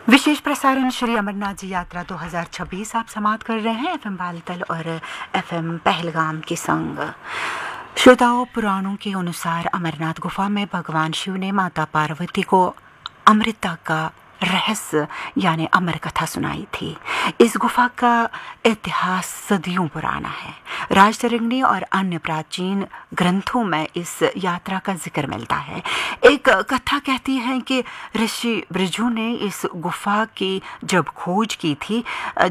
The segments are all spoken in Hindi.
विशेष प्रसारण श्री अमरनाथ जी यात्रा 2026 आप समाप्त कर रहे हैं एफएम बालतल और एफएम पहलगाम के संग। श्रोताओं, पुराणों के अनुसार अमरनाथ गुफा में भगवान शिव ने माता पार्वती को अमृता का रहस्य यानी अमर कथा सुनाई थी। इस गुफा का इतिहास सदियों पुराना है। राजतरंगिणी और अन्य प्राचीन ग्रंथों में इस यात्रा का जिक्र मिलता है। एक कथा कहती है कि ऋषि बृजु ने इस गुफा की जब खोज की थी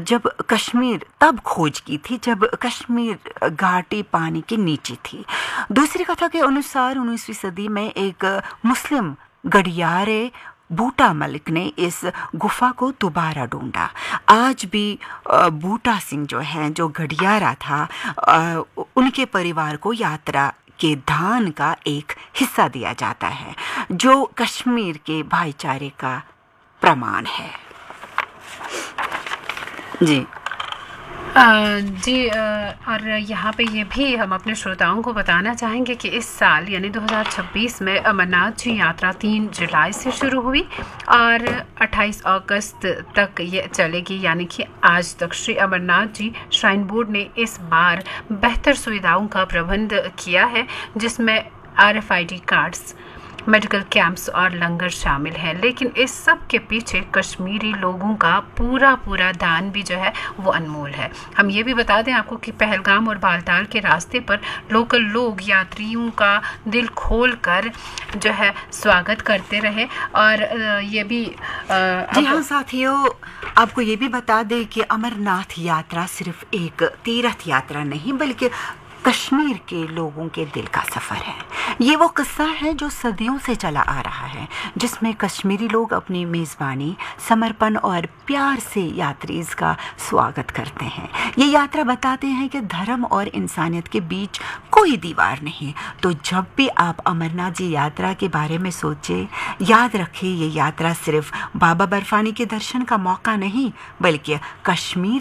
जब कश्मीर घाटी पानी के नीचे थी। दूसरी कथा के अनुसार 19वीं सदी में एक मुस्लिम गडियारे बूटा मलिक ने इस गुफा को दोबारा ढूंढा। आज भी बूटा सिंह जो गडियारा था, उनके परिवार को यात्रा के दान का एक हिस्सा दिया जाता है, जो कश्मीर के भाईचारे का प्रमाण है। जी और यहाँ पे ये भी हम अपने श्रोताओं को बताना चाहेंगे कि इस साल यानी 2026 में अमरनाथ जी यात्रा 3 जुलाई से शुरू हुई और 28 अगस्त तक ये चलेगी। यानी कि आज तक श्री अमरनाथ जी श्राइन बोर्ड ने इस बार बेहतर सुविधाओं का प्रबंध किया है, जिसमें RFID कार्ड्स, मेडिकल कैंप्स और लंगर शामिल है। लेकिन इस सब के पीछे कश्मीरी लोगों का पूरा दान भी जो है वो अनमोल है। हम ये भी बता दें आपको कि पहलगाम और बालताल के रास्ते पर लोकल लोग यात्रियों का दिल खोल कर जो है स्वागत करते रहे। और ये भी जी हाँ साथियों, आपको ये भी बता दें कि अमरनाथ यात्रा सिर्फ एक तीर्थ यात्रा नहीं बल्कि कश्मीर के लोगों के दिल का सफ़र है। ये वो किस्सा है जो सदियों से चला आ रहा है, जिसमें कश्मीरी लोग अपनी मेज़बानी, समर्पण और प्यार से यात्रीज़ का स्वागत करते हैं। ये यात्रा बताते हैं कि धर्म और इंसानियत के बीच कोई दीवार नहीं। तो जब भी आप अमरनाथ जी यात्रा के बारे में सोचें, याद रखें ये यात्रा सिर्फ बाबा बर्फानी के दर्शन का मौका नहीं बल्कि कश्मीर